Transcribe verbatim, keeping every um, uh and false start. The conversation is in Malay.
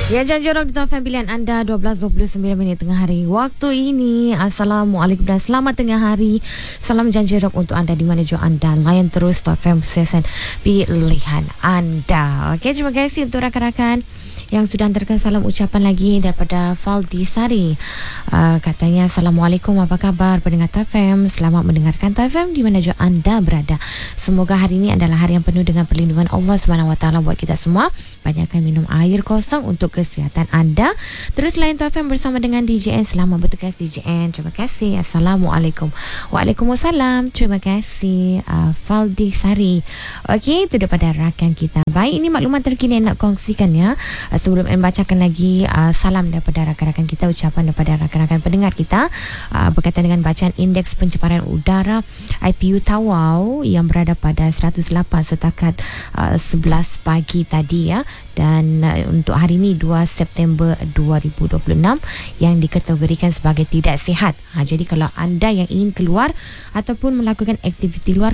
Ya, janji orang di telefon pilihan anda dua belas dua puluh sembilan minit tengah hari waktu ini. Assalamualaikum dan selamat tengah hari. Salam janji rock untuk anda di mana jua anda. Layan terus Top F M sesen pilihan anda. Okey, terima kasih untuk rakan-rakan yang sudah hantarkan salam ucapan lagi daripada Faldi Sari. Uh, katanya, Assalamualaikum, apa khabar pendengar Top F M? Selamat mendengarkan Top F M di mana jua anda berada. Semoga hari ini adalah hari yang penuh dengan perlindungan Allah subhanahu wa taala buat kita semua. Banyakkan minum air kosong untuk kesihatan anda. Terus layan Top F M bersama dengan D J N. Selamat bertugas D J N. Terima kasih. Assalamualaikum. Waalaikumsalam. Terima kasih uh, Faldi Sari. Okey, itu daripada rakan kita. Baik, ini maklumat terkini yang nak kongsikan ya. Uh, sebelum saya bacakan lagi uh, salam daripada rakan-rakan kita, ucapan daripada rakan-rakan pendengar kita uh, berkaitan dengan bacaan indeks pencemaran udara I P U Tawau yang berada pada seratus lapan setakat uh, sebelas pagi tadi ya. Dan uh, untuk hari ini dua September dua ribu dua puluh enam yang dikategorikan sebagai tidak sihat. Ha, jadi kalau anda yang ingin keluar ataupun melakukan aktiviti luar,